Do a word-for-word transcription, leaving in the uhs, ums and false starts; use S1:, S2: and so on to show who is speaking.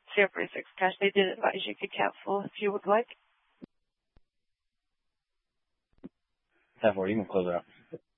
S1: zero forty-six cash. They did advise you could cancel if you would like.
S2: ten four, you can close it out.